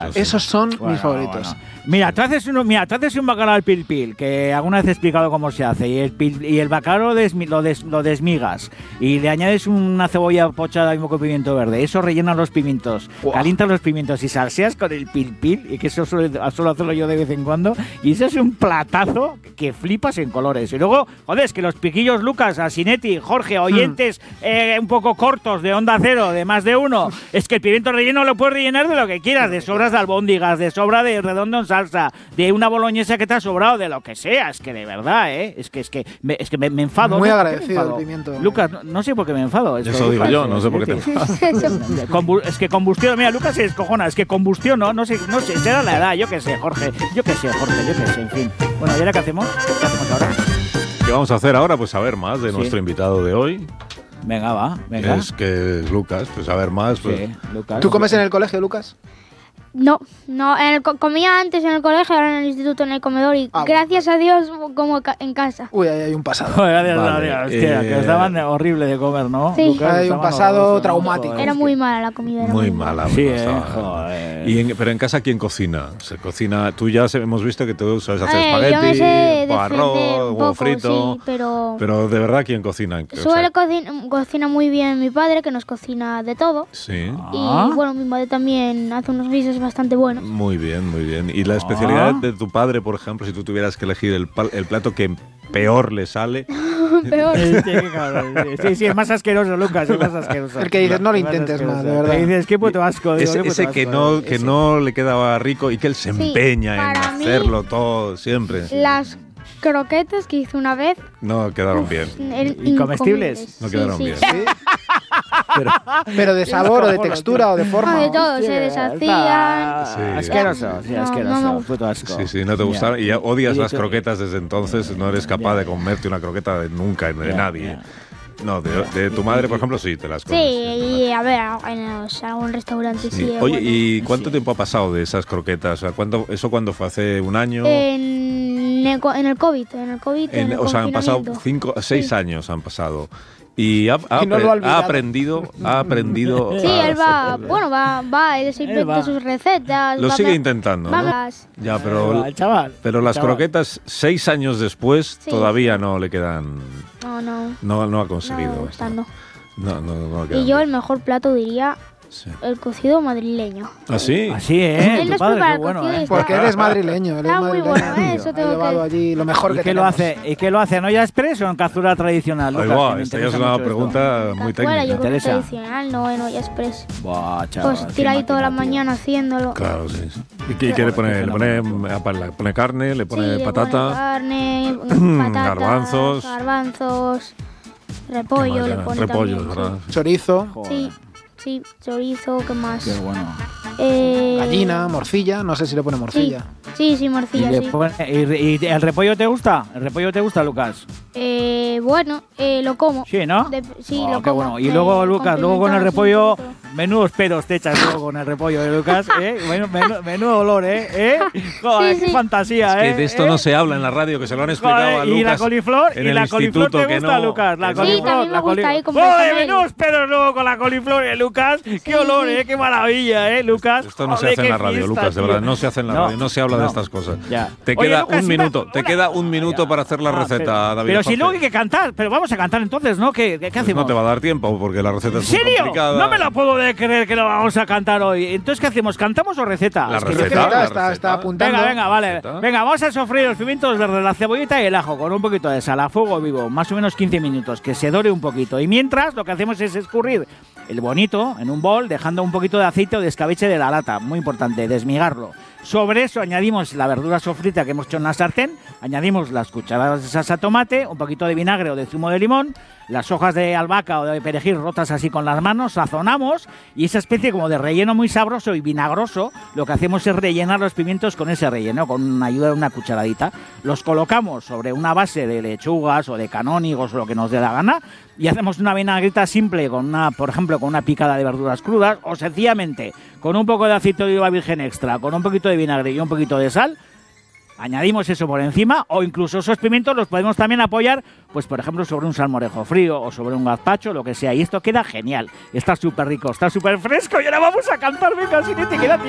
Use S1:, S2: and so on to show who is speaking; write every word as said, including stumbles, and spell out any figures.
S1: Esos son
S2: bueno,
S1: mis favoritos.
S2: Bueno. Mira, tú haces, uno, mira, tú haces un bacalao al pil pil, que alguna vez he explicado cómo se hace, y el, pil, y el bacalao lo, desmi, lo, des, lo desmigas, y le añades una cebolla pochada y un poco de pimiento verde, eso rellena los pimientos, wow. Calientas los pimientos y salseas con el pil pil, y que eso suelo, suelo hacerlo yo de vez en cuando, y eso es un platazo que flipas en colores. Y luego, joder, es que los piquillos Lucas, Asinetti, Jorge, oyentes hmm. eh, un poco cortos de Onda Cero, de más de uno, es que el pimiento relleno lo puedes rellenar de lo que quieras, de sobras de albóndigas, de sobra de redondo en salsa, de una boloñesa que te ha sobrado, de lo que sea. Es que de verdad, ¿eh? Es que, es que, me, es que me, me enfado.
S1: Muy
S2: ¿no?
S1: agradecido el pimiento.
S2: Lucas, no, no sé por qué me enfado.
S3: Eso digo Lucas, yo, no sé por qué te enfadas.
S2: Es que combustión, mira, Lucas se descojona, es que combustión, no, no sé, no sé, será la edad, yo qué sé, Jorge, yo qué sé, Jorge, yo qué sé, en fin. Bueno, ¿y ahora qué hacemos? ¿Qué hacemos ahora?
S3: ¿Qué vamos a hacer ahora? Pues saber más de sí. nuestro invitado de hoy.
S2: Venga, va, venga.
S3: Es que es Lucas, pues a ver más. Pues.
S2: Sí, Lucas.
S1: ¿Tú comes en el colegio, Lucas?
S4: No, no, en el, comía antes en el colegio, ahora en el instituto, en el comedor y ah, gracias bueno. a Dios como ca en casa.
S1: Uy, ahí hay un pasado.
S2: Gracias vale, a Dios, hostia, eh, que estaban horrible de comer, ¿no?
S4: Sí.
S1: Lucas, hay un pasado horrible, traumático.
S4: Era muy mala la comida. Era
S3: muy,
S4: muy
S3: mala.
S2: Sí, eh, joder.
S3: Y en, pero en casa, ¿quién cocina? Se cocina. Tú ya hemos visto que tú sabes hacer
S4: eh,
S3: espagueti,
S4: sé
S3: arroz, huevo frito.
S4: Sí, pero...
S3: pero de verdad, ¿quién cocina?
S4: Suele o sea, cocina, cocina muy bien mi padre, que nos cocina de todo.
S3: Sí.
S4: Y bueno, mi madre también hace unos guisos bastante buenos.
S3: Muy bien, muy bien. ¿Y la especialidad ah. de tu padre, por ejemplo, si tú tuvieras que elegir el, el plato que peor le sale?
S4: Peor.
S2: Sí, sí, es más asqueroso, Lucas, es más asqueroso.
S1: El que dices, no lo intentes más, de verdad.
S2: Le dices, qué puto asco.
S3: Digo, ese
S2: qué
S3: ese
S2: puto
S3: que,
S2: asco,
S3: no,
S2: ese.
S3: que no le quedaba rico y que él se
S4: sí,
S3: empeña en hacerlo todo, siempre.
S4: Las croquetas que hice una vez.
S3: No quedaron bien.
S2: ¿Y comestibles?
S3: No quedaron
S4: sí,
S3: bien.
S4: Sí.
S1: Pero, pero de sabor o de textura o de forma.
S4: No, de todo, se deshacían.
S2: Sí. Asqueroso, sí, asqueroso.
S4: No, no.
S2: Puto asco.
S3: Sí, sí, no te gustaron. Y odias las croquetas desde entonces, no eres capaz de comerte una croqueta de nunca, de nadie. No, de, de tu madre, por ejemplo, sí, te las comes.
S4: Sí, y a ver, en algún restaurante sí. sí
S3: Oye,
S4: bueno.
S3: ¿y cuánto sí. tiempo ha pasado de esas croquetas? O sea, ¿cuánto, ¿eso cuándo fue? ¿Hace un año?
S4: En el, en el COVID, en el COVID, en, en el
S3: O sea, han pasado cinco, seis sí. años han pasado. Y ha, ha,
S1: no
S3: ha aprendido, ha aprendido.
S4: Sí, él va, bueno, va, va, él se inventa sus recetas.
S3: Lo
S4: va,
S3: sigue
S4: va,
S3: intentando,
S4: va,
S3: ¿no?
S4: va.
S3: Ya, pero,
S2: va, chaval,
S3: pero las
S2: chaval.
S3: croquetas, seis años después,
S4: sí.
S3: todavía no le quedan.
S4: No, no.
S3: No, no ha conseguido.
S4: No, no.
S3: No, no, no, no
S4: y yo el mejor plato diría. Sí. El cocido madrileño.
S3: ¿Ah, sí?
S2: Así, ¿eh?
S4: Él
S2: Tu padre, qué
S4: bueno,
S2: ¿eh?
S1: Porque eres madrileño. Eres
S4: está
S1: madrileño.
S4: muy bueno, ¿eh? Eso tengo
S1: ha llevado
S4: que...
S1: allí lo mejor
S2: ¿Y
S1: que
S2: qué lo hace? ¿Y qué lo hace? ¿En olla express o en cazuela tradicional?
S3: Ay,
S2: Lucas,
S3: wow, esta ya es una pregunta esto. muy técnica.
S4: Yo creo
S2: que
S4: tradicional, no en olla express.
S2: Buah, chaval,
S4: pues tira ahí toda la mañana haciéndolo.
S3: Claro, sí. ¿Y qué, qué le pone? ¿Le pone, le pone carne? ¿Le pone
S4: sí,
S3: patata?
S4: Le pone carne, patatas,
S3: garbanzos.
S4: Garbanzos, repollo, le pone
S3: repollo,
S4: también,
S3: ¿verdad?
S4: Sí.
S1: Chorizo.
S4: Sí. Sí, chorizo, ¿qué más?
S2: Qué bueno.
S4: Eh,
S1: Gallina, morcilla, no sé si le pone morcilla.
S4: Sí, sí, sí morcilla,
S2: ¿Y,
S4: sí.
S2: pone, y, ¿Y el repollo te gusta? ¿El repollo te gusta, Lucas?
S4: Eh, bueno, eh, lo como.
S2: Sí, ¿no?
S4: De, sí,
S2: oh,
S4: lo
S2: qué
S4: como.
S2: Bueno. Y luego, Lucas, luego con el repollo,
S4: sí,
S2: menudos pedos te echas luego con el repollo, ¿eh, Lucas? ¿Eh? Menudo, menudo, menudo olor, ¿eh? ¿Eh? Joder,
S4: sí,
S2: qué
S4: sí.
S2: fantasía,
S3: es
S2: ¿eh?
S3: que de esto
S2: ¿Eh?
S3: no se habla en la radio, que se lo han explicado
S2: Joder,
S3: a Lucas.
S2: Y la coliflor,
S3: en
S2: y
S3: el
S2: la coliflor te
S3: que
S2: gusta,
S3: no,
S2: Lucas. La
S4: sí,
S2: coliflor,
S4: también me
S2: la
S4: gusta ahí con
S2: ¡Joder,
S4: bechamel.
S2: menudos pedos luego con la coliflor, ¿eh, Lucas? Qué
S4: sí,
S2: olor,
S4: sí.
S2: ¿eh? Qué maravilla, ¿eh, Lucas?
S3: Esto no
S2: Joder,
S3: se hace en la radio,
S2: fiesta,
S3: Lucas, de
S2: tío.
S3: verdad, no se hace en la
S2: No,
S3: radio, no se habla
S2: no.
S3: de estas cosas.
S2: Ya.
S3: Te
S2: Oye,
S3: queda
S2: Lucas,
S3: un
S2: una-
S3: minuto, te
S2: una-
S3: queda un minuto
S2: Ya.
S3: para hacer la
S2: Ah,
S3: receta,
S2: pero,
S3: David.
S2: Pero si
S3: Jorge.
S2: luego hay que cantar, pero vamos a cantar entonces, ¿no? ¿Qué, qué
S3: Pues
S2: hacemos?
S3: no te va a dar tiempo, porque la receta
S2: ¿En
S3: es muy
S2: serio?
S3: complicada.
S2: No me la puedo de creer que lo vamos a cantar hoy. Entonces, ¿qué hacemos? ¿Cantamos o receta?
S3: La
S2: Es que yo
S3: receta,
S2: creo-
S3: la
S1: está,
S3: receta.
S1: está apuntando.
S2: Venga, venga, vale.
S3: Receta.
S2: Venga, vamos a sofreír los pimientos verdes, la cebollita y el ajo con un poquito de sal a fuego vivo, más o menos quince minutos, que se dore un poquito. Y mientras, lo que hacemos es escurrir el bonito en un bol, dejando un poquito de aceite o de escabeche de la lata. Muy importante, desmigarlo. Sobre eso añadimos la verdura sofrita que hemos hecho en la sartén, añadimos las cucharadas de salsa tomate, un poquito de vinagre o de zumo de limón, las hojas de albahaca o de perejil rotas así con las manos, sazonamos y esa especie como de relleno muy sabroso y vinagroso, lo que hacemos es rellenar los pimientos con ese relleno, con ayuda de una cucharadita. Los colocamos sobre una base de lechugas o de canónigos o lo que nos dé la gana y hacemos una vinagreta simple, con una, por ejemplo, con una picada de verduras crudas o sencillamente con un poco de aceite de oliva virgen extra, con un poquito de vinagre y un poquito de sal. Añadimos eso por encima o incluso esos pimientos los podemos también apoyar, pues por ejemplo sobre un salmorejo frío o sobre un gazpacho, lo que sea. Y esto queda genial. Está súper rico, está súper fresco y ahora vamos a cantar. Venga, si te queda tiempo.